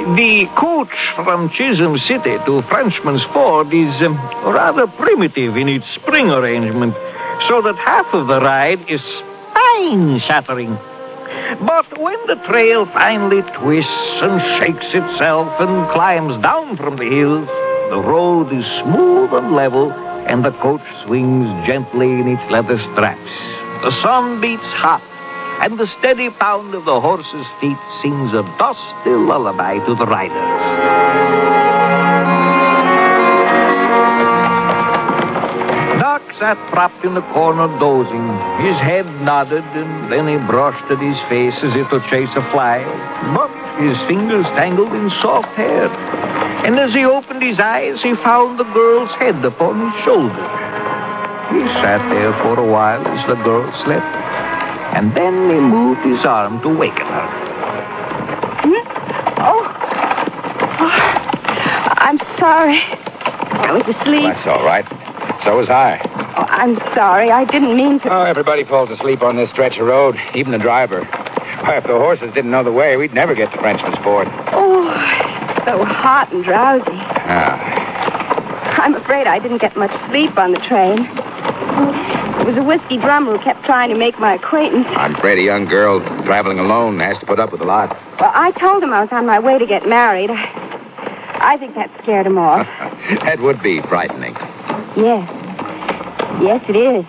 The coach from Chisholm City to Frenchman's Ford is rather primitive in its spring arrangement, so that half of the ride is spine-shattering. But when the trail finally twists and shakes itself and climbs down from the hills, the road is smooth and level, and the coach swings gently in its leather straps. The sun beats hot, and the steady pound of the horse's feet sings a dusty lullaby to the riders. Doc sat propped in the corner dozing. His head nodded, and then he brushed at his face as if to chase a fly. But his fingers tangled in soft hair. And as he opened his eyes, he found the girl's head upon his shoulder. He sat there for a while as the girl slept, and then he moved his arm to waken her. Oh, I'm sorry. I was asleep. That's all right. So was I. Oh, I'm sorry. I didn't mean to. Oh, everybody falls asleep on this stretch of road, even the driver. Why, if the horses didn't know the way, we'd never get to Frenchman's Ford. Oh, so hot and drowsy. Ah. I'm afraid I didn't get much sleep on the train. It was a whiskey drummer who kept trying to make my acquaintance. I'm afraid a young girl traveling alone has to put up with a lot. Well, I told him I was on my way to get married. I think that scared him off. That would be frightening. Yes. Yes, it is.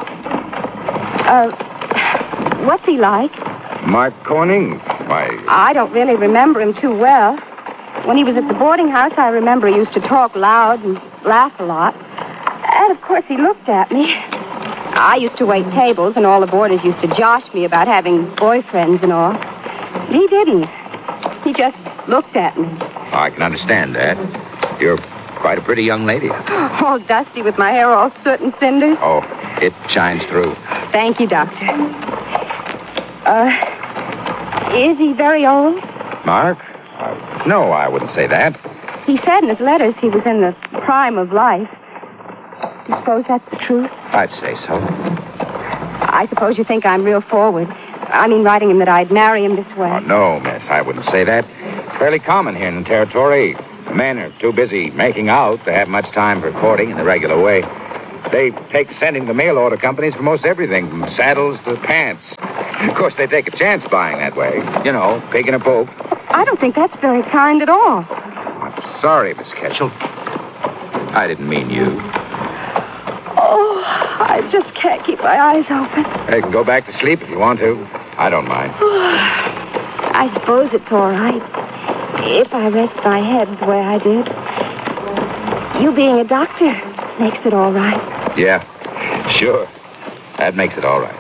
What's he like? Mark Corning? Why... I don't really remember him too well. When he was at the boarding house, I remember he used to talk loud and laugh a lot. And, of course, he looked at me. I used to wait tables, and all the boarders used to josh me about having boyfriends and all. He didn't. He just looked at me. Oh, I can understand that. You're quite a pretty young lady. All dusty with my hair all soot and cinders. Oh, it shines through. Thank you, Doctor. Is he very old? Mark? No, I wouldn't say that. He said in his letters he was in the prime of life. You suppose that's the truth? I'd say so. I suppose you think I'm real forward. I mean, writing him that I'd marry him this way. Oh, no, miss, I wouldn't say that. It's fairly common here in the territory. Men are too busy making out to have much time for courting in the regular way. They take sending to mail order companies for most everything, from saddles to pants. Of course, they take a chance buying that way. You know, pig in a poke. I don't think that's very kind at all. I'm sorry, Miss Ketchel. I didn't mean you. Oh, I just can't keep my eyes open. You can go back to sleep if you want to. I don't mind. I suppose it's all right. If I rest my head the way I did. You being a doctor makes it all right. Yeah, sure. That makes it all right.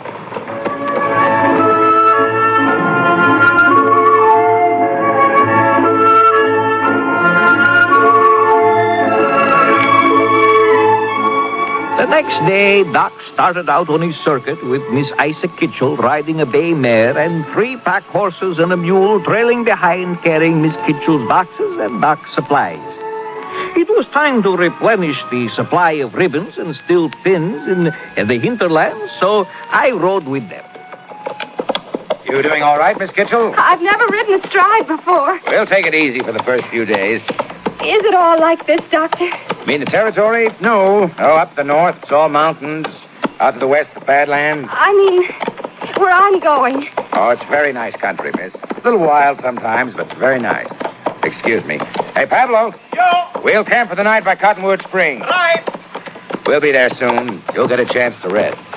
The next day, Doc started out on his circuit with Miss Isa Kitchell riding a bay mare and 3 pack horses and a mule trailing behind carrying Miss Kitchell's boxes and Doc's supplies. It was time to replenish the supply of ribbons and steel pins in the hinterlands, so I rode with them. You doing all right, Miss Kitchell? I've never ridden astride before. We'll take it easy for the first few days. Is it all like this, Doctor? Mean the territory? No. Oh, up the north, it's all mountains. Out to the west, the Badlands. I mean, where I'm going. Oh, it's very nice country, miss. A little wild sometimes, but very nice. Excuse me. Hey, Pablo. Yo! We'll camp for the night by Cottonwood Springs. Right! We'll be there soon. You'll get a chance to rest.